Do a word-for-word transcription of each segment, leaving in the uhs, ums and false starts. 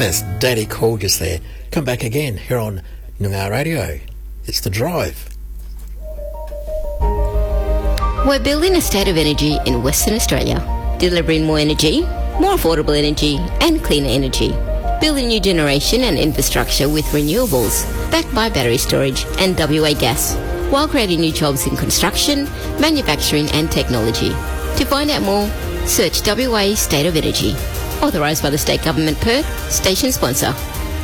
That's Daddy Cool just there. Come back again here on Noongar Radio. It's The Drive. We're building a state of energy in Western Australia, delivering more energy, more affordable energy and cleaner energy. Building new generation and infrastructure with renewables, backed by battery storage and W A gas, while creating new jobs in construction, manufacturing and technology. To find out more, search W A State of Energy. Authorised by the State Government Perth, station sponsor.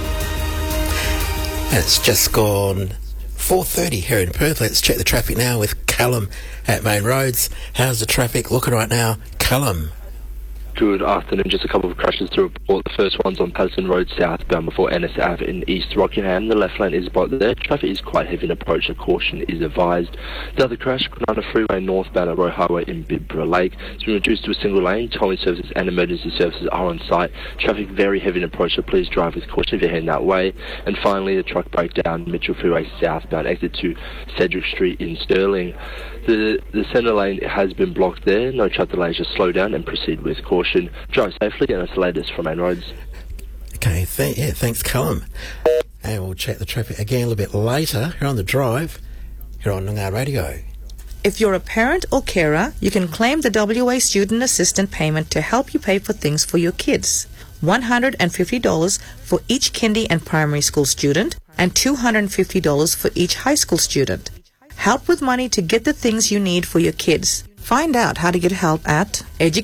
It's just gone four thirty here in Perth. Let's check the traffic now with Callum at Main Roads. How's the traffic looking right now, Callum? Good afternoon. Just a couple of crashes to report. The first one's on Patterson Road southbound before Ennis Avenue in East Rockingham. The left lane is blocked there. Traffic is quite heavy in approach. A caution is advised. The other crash, Kwinana Freeway northbound at Roe Highway in Bidborough Lake. It's been reduced to a single lane. Towing services and emergency services are on site. Traffic very heavy in approach, so please drive with caution if you're heading that way. And finally, the truck breakdown, Mitchell Freeway southbound, exit to Cedric Street in Stirling. The, the centre lane has been blocked there. No truck delays, just slow down and proceed with caution. Drive safely, and that's the latest from Main Roads. Okay, th- yeah, thanks, Callum. And we'll check the traffic again a little bit later here on The Drive, here on Noongar Radio. If you're a parent or carer, you can claim the W A Student Assistant Payment to help you pay for things for your kids. one hundred fifty dollars for each kindy and primary school student, and two hundred fifty dollars for each high school student. Help with money to get the things you need for your kids. Find out how to get help at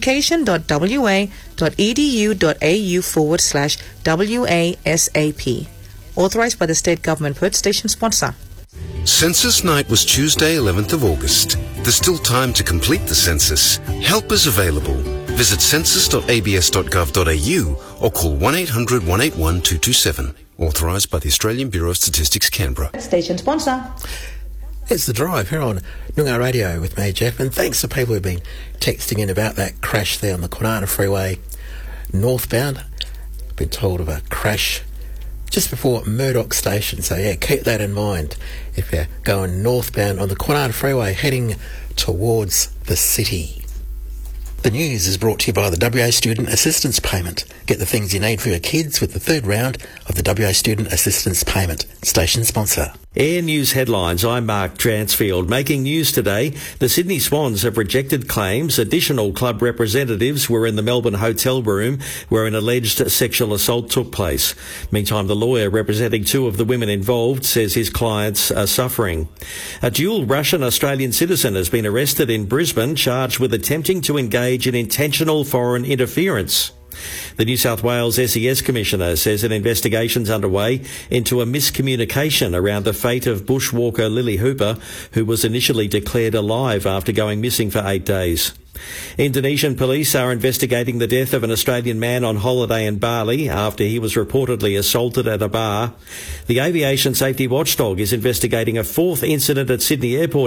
education.wa.edu.au forward slash WASAP. Authorised by the State Government Perth station sponsor. Census night was Tuesday, eleventh of August. There's still time to complete the census. Help is available. Visit census dot a b s dot gov dot a u or call one eight hundred one eight one two two seven. Authorised by the Australian Bureau of Statistics, Canberra. Station sponsor. It's The Drive here on Noongar Radio with me, Jeff, and thanks to people who've been texting in about that crash there on the Kwinana Freeway northbound. I've been told of a crash just before Murdoch Station, so yeah, keep that in mind if you're going northbound on the Kwinana Freeway heading towards the city. The news is brought to you by the W A Student Assistance Payment. Get the things you need for your kids with the third round of the W A Student Assistance Payment. Station sponsor. Air News headlines. I'm Mark Transfield. Making news today, the Sydney Swans have rejected claims additional club representatives were in the Melbourne hotel room where an alleged sexual assault took place. Meantime, the lawyer representing two of the women involved says his clients are suffering. A dual Russian-Australian citizen has been arrested in Brisbane, charged with attempting to engage in intentional foreign interference. The New South Wales S E S Commissioner says an investigation's underway into a miscommunication around the fate of bushwalker Lily Hooper, who was initially declared alive after going missing for eight days. Indonesian police are investigating the death of an Australian man on holiday in Bali after he was reportedly assaulted at a bar. The aviation safety watchdog is investigating a fourth incident at Sydney Airport